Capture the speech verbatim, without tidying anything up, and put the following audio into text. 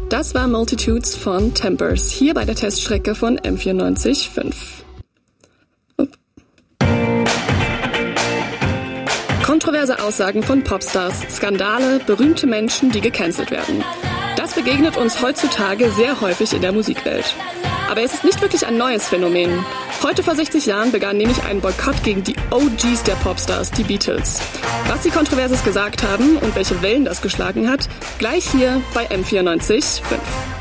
Das war Multitudes von Tempers, hier bei der Teststrecke von M vierundneunzig Komma fünf. Kontroverse Aussagen von Popstars, Skandale, berühmte Menschen, die gecancelt werden. Das begegnet uns heutzutage sehr häufig in der Musikwelt. Aber es ist nicht wirklich ein neues Phänomen. Heute vor sechzig Jahren begann nämlich ein Boykott gegen die O Gs der Popstars, die Beatles. Was sie Kontroverses gesagt haben und welche Wellen das geschlagen hat, gleich hier bei M vierundneunzig Komma fünf.